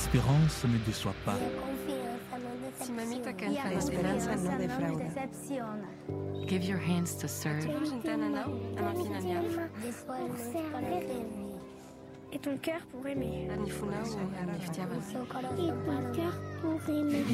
l'espérance ne déçoit pas. La esperanza no defrauda. Give your hands to serve. Et ton cœur pour aimer. Et ton cœur pour aimer.